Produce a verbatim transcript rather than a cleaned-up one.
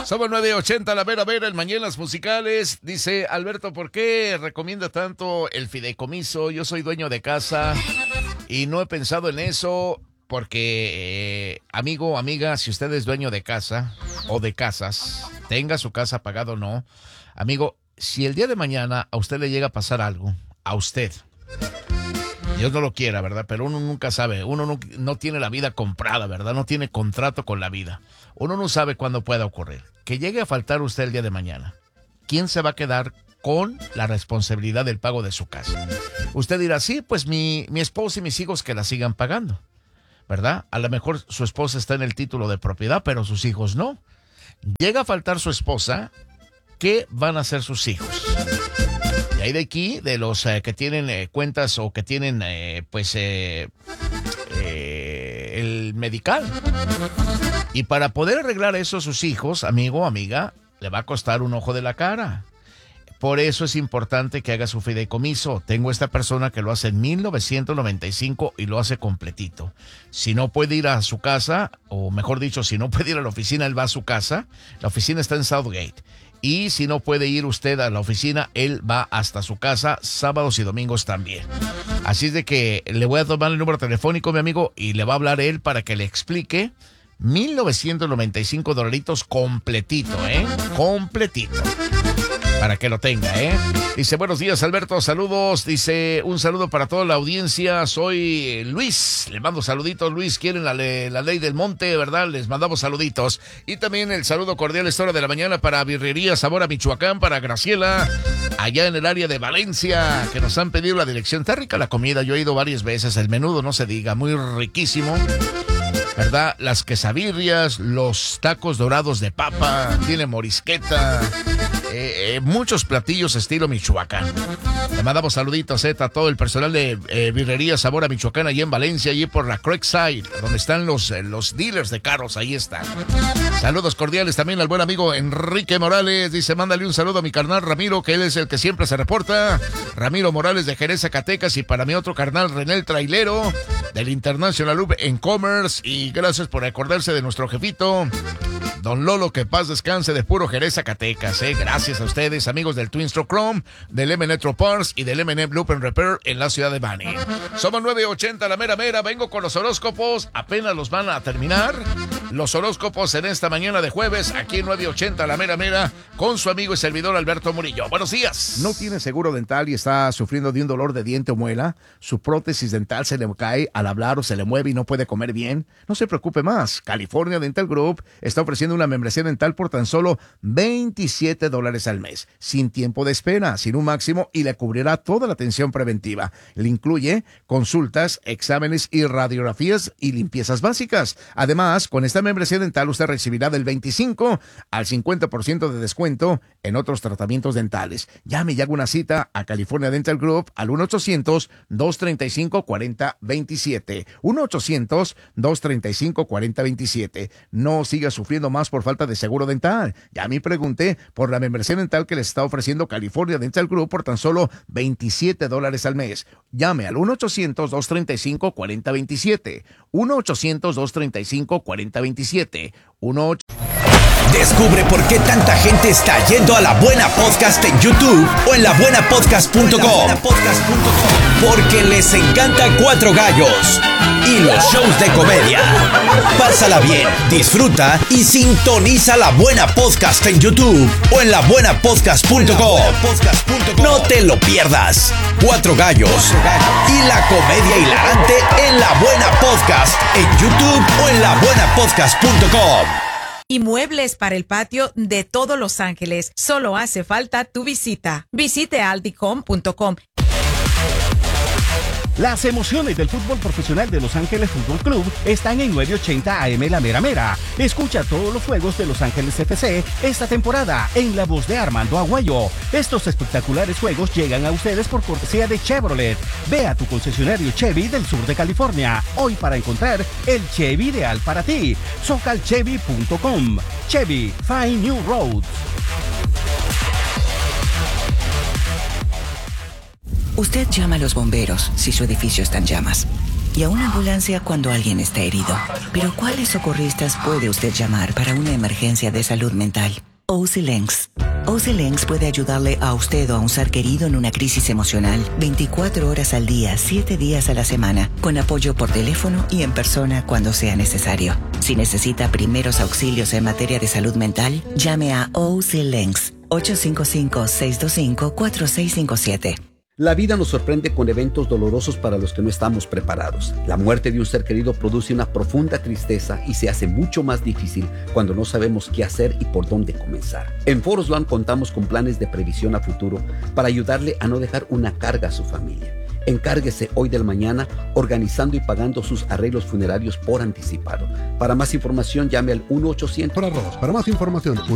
Somos nueve ochenta, la vera vera, el Mañanas Musicales. Dice Alberto, ¿por qué recomienda tanto el fideicomiso? Yo soy dueño de casa y no he pensado en eso porque, eh, amigo, amiga, si usted es dueño de casa o de casas, tenga su casa pagada o no, amigo, si el día de mañana a usted le llega a pasar algo, a usted, Dios no lo quiera, ¿verdad? Pero uno nunca sabe, uno no, no tiene la vida comprada, ¿verdad? No tiene contrato con la vida. Uno no sabe cuándo pueda ocurrir. Que llegue a faltar usted el día de mañana, ¿quién se va a quedar con la responsabilidad del pago de su casa? Usted dirá, sí, pues mi, mi esposa y mis hijos que la sigan pagando, ¿verdad? A lo mejor su esposa está en el título de propiedad, pero sus hijos no. Llega a faltar su esposa, ¿qué van a hacer sus hijos? Y ahí de aquí, de los eh, que tienen eh, cuentas o que tienen, eh, pues, eh, eh, el medical. Y para poder arreglar eso a sus hijos, amigo o amiga, le va a costar un ojo de la cara. Por eso es importante que haga su fideicomiso. Tengo esta persona que lo hace en mil novecientos noventa y cinco y lo hace completito. Si no puede ir a su casa, o mejor dicho, si no puede ir a la oficina, él va a su casa. La oficina está en Southgate. Y si no puede ir usted a la oficina, él va hasta su casa, sábados y domingos también. Así es de que le voy a tomar el número telefónico, mi amigo, y le va a hablar él para que le explique. mil novecientos noventa y cinco dolaritos completito, ¿eh? Completito. Para que lo tenga, ¿eh? Dice, buenos días, Alberto, saludos. Dice, un saludo para toda la audiencia. Soy Luis. Le mando saluditos, Luis. Quieren la, le, la ley del monte, ¿verdad? Les mandamos saluditos. Y también el saludo cordial esta hora de la mañana para Birrería Sabor a Michoacán, para Graciela, allá en el área de Valencia, que nos han pedido la dirección. Está rica la comida, yo he ido varias veces. El menudo, no se diga, muy riquísimo, ¿verdad? Las quesabirrias, los tacos dorados de papa, tiene morisqueta, eh, eh, muchos platillos estilo Michoacán. Le mandamos saluditos eh, a todo el personal de eh, Birrería Sabor a Michoacán, allí en Valencia, allí por la Creekside, donde están los, eh, los dealers de carros, ahí están. Saludos cordiales también al buen amigo Enrique Morales. Dice, mándale un saludo a mi carnal Ramiro, que él es el que siempre se reporta. Ramiro Morales de Jerez, Zacatecas, y para mi otro carnal René el Trailero, del International Loop en Commerce. Y gracias por acordarse de nuestro jefito, don Lolo, que paz descanse, de puro Jerez, Zacatecas. Eh. Gracias a ustedes, amigos del Twin Stroke Chrome, del M N Parts y del M N Loop and Repair en la ciudad de Bani. Somos nueve ochenta, la mera mera. Vengo con los horóscopos. Apenas los van a terminar los horóscopos en esta mañana de jueves, aquí en nueve ochenta, la mera mera, con su amigo y servidor Alberto Murillo. Buenos días. ¿No tiene seguro dental y está sufriendo de un dolor de diente o muela? ¿Su prótesis dental se le cae al hablar o se le mueve y no puede comer bien? No se preocupe más. California Dental Group está ofreciendo una membresía dental por tan solo veintisiete dólares al mes, sin tiempo de espera, sin un máximo, y le cubrirá toda la atención preventiva. Le incluye consultas, exámenes y radiografías y limpiezas básicas. Además, con esta membresía dental usted recibirá del veinticinco al cincuenta por ciento de descuento en otros tratamientos dentales. Llame y haga una cita a California Dental Group al uno ochocientos, dos treinta y cinco, cuarenta veintisiete. uno ochocientos, dos treinta y cinco, cuarenta veintisiete. No siga sufriendo más por falta de seguro dental. Llame y pregunte por la membresía dental que les está ofreciendo California Dental Group por tan solo veintisiete dólares al mes. Llame al uno ochocientos, dos treinta y cinco, cuarenta veintisiete. uno ochocientos, dos treinta y cinco, cuarenta veintisiete. uno Descubre por qué tanta gente está yendo a La Buena Podcast en YouTube o en la buena podcast punto com. Porque les encanta Cuatro Gallos y los shows de comedia. Pásala bien, disfruta y sintoniza La Buena Podcast en YouTube o en la buena podcast punto com. No te lo pierdas. Cuatro Gallos y la comedia hilarante en La Buena Podcast en YouTube o en la buena podcast punto com. Y muebles para el patio de todo Los Ángeles. Solo hace falta tu visita. Visite aldicom punto com. Las emociones del fútbol profesional de Los Ángeles Fútbol Club están en nueve ochenta A M La Mera Mera. Escucha todos los juegos de Los Ángeles F C esta temporada en la voz de Armando Aguayo. Estos espectaculares juegos llegan a ustedes por cortesía de Chevrolet. Ve a tu concesionario Chevy del sur de California hoy para encontrar el Chevy ideal para ti. socal chevy punto com. Chevy, find new roads. Usted llama a los bomberos si su edificio está en llamas. y a una ambulancia cuando alguien está herido. Pero ¿cuáles socorristas puede usted llamar para una emergencia de salud mental? O C Links. O C Links puede ayudarle a usted o a un ser querido en una crisis emocional veinticuatro horas al día, siete días a la semana, con apoyo por teléfono y en persona cuando sea necesario. Si necesita primeros auxilios en materia de salud mental, llame a O C Links ocho cinco cinco, seis dos cinco, cuatro seis cinco siete. La vida nos sorprende con eventos dolorosos para los que no estamos preparados. La muerte de un ser querido produce una profunda tristeza y se hace mucho más difícil cuando no sabemos qué hacer y por dónde comenzar. En Forest Lawn contamos con planes de previsión a futuro para ayudarle a no dejar una carga a su familia. Encárguese hoy del mañana organizando y pagando sus arreglos funerarios por anticipado. Para más información llame al uno ochocientos. Para más información